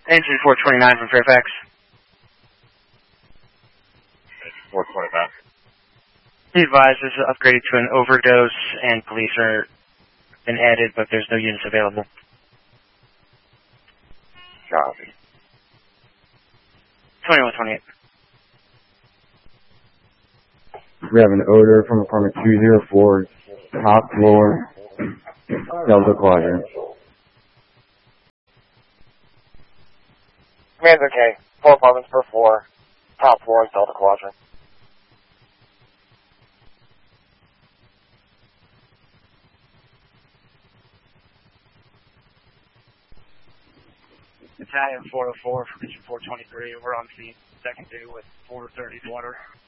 Engine 429 from Fairfax. 429. He advised this is upgraded to an overdose and police are been added, but there's no units available. Copy. 2128. We have an odor from apartment 204, top floor, Delta Quadrant. Command's okay. 4 apartments per floor, top floor, Delta Quadrant. Italian 404 from engine 423. We're on scene. Second due with 430 water.